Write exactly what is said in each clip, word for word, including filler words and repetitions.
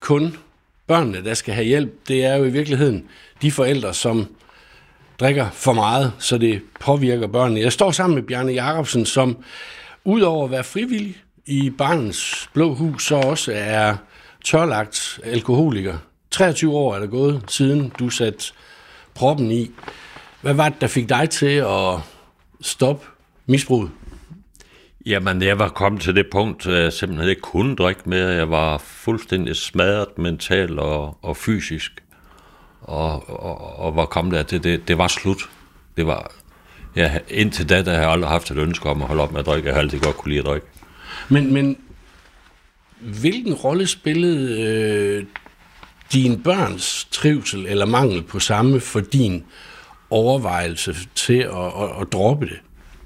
kun børnene, der skal have hjælp. Det er jo i virkeligheden de forældre, som drikker for meget, så det påvirker børnene. Jeg står sammen med Bjarne Jacobsen, som udover at være frivillig i Barnets Blå Hus, så også er tørlagt alkoholiker. treogtyve år er der gået, siden du satte proppen i. Hvad var det, der fik dig til at stoppe misbruget? Jamen, jeg var kommet til det punkt, at jeg simpelthen ikke kunne drikke mere. Jeg var fuldstændig smadret mentalt og, og fysisk. Og, og, og var kommet der til det. Det var slut. Det var, ja, indtil da, der har jeg aldrig haft et ønske om at holde op med at drikke. Jeg har altid godt kunne lide at drikke. Men, men hvilken rolle spillede øh, din børns trivsel eller mangel på samme for din overvejelse til at, at, at droppe det?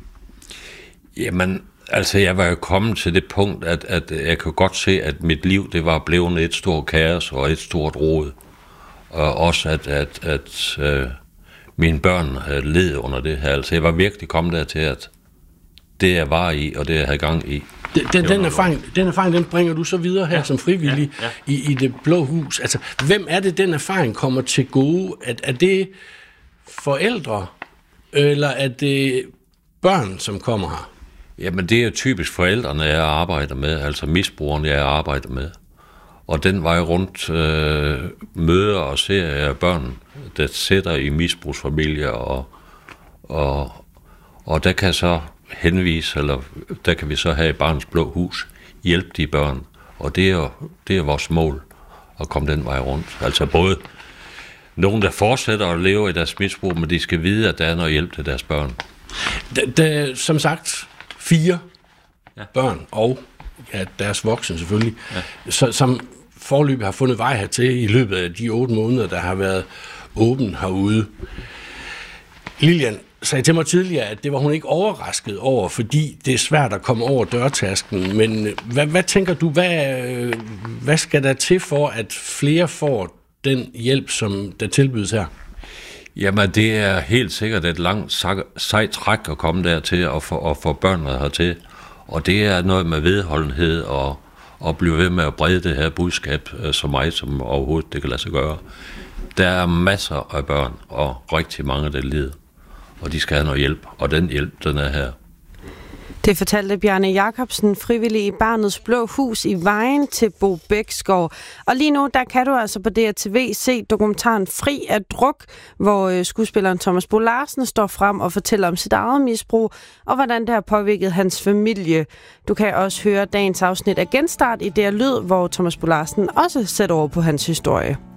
Jamen, altså jeg var jo kommet til det punkt, at, at jeg kunne godt se, at mit liv, det var blevet et stort kaos og et stort rod. Og også at, at, at øh, mine børn havde ledet under det her. Altså jeg var virkelig kommet der til, at det jeg var i, og det jeg havde gang i. Den, den, den, erfaring, den erfaring, den bringer du så videre her ja. som frivillig ja, ja. I, i Det Blå Hus. Altså, hvem er det, den erfaring kommer til gode? Er, er det forældre, eller er det børn, som kommer her? Jamen, det er typisk forældrene, jeg arbejder med, altså misbrugerne, jeg arbejder med. Og den vej rundt øh, møder og ser jeg børn, der sætter i misbrugsfamilier, og, og, og der kan så henvise, eller der kan vi så have i Barnets Blå Hus, hjælpe de børn. Og det er, det er vores mål, at komme den vej rundt. Altså både nogen, der fortsætter at leve i deres misbrug, men de skal vide, at der er noget hjælp til deres børn. Der, der, som sagt, fire ja. børn og ja, deres voksne selvfølgelig, ja. så, som forløbig har fundet vej hertil i løbet af de otte måneder, der har været åben herude. Lilian sagde til mig tidligere, at det var hun ikke overrasket over, fordi det er svært at komme over dørtasken. Men hvad, hvad tænker du, hvad, hvad skal der til for, at flere får den hjælp, som der tilbydes her? Jamen, det er helt sikkert et langt sejt træk at komme dertil og få, og få børnene hertil. Og det er noget med vedholdenhed og, og blive ved med at brede det her budskab så meget som overhovedet det kan lade sig gøre. Der er masser af børn og rigtig mange, der lider. Og de skal have noget hjælp, og den hjælp, den er her. Det fortalte Bjarne Jacobsen, frivillig i Barnets Blå Hus i Vejen til Bo Bæksgaard. Og lige nu, der kan du altså på D R T V se dokumentaren Fri af druk, hvor skuespilleren Thomas Bo Larsen står frem og fortæller om sit eget misbrug, og hvordan det har påvirket hans familie. Du kan også høre dagens afsnit af Genstart i D R Lyd, hvor Thomas Bo Larsen også sætter over på hans historie.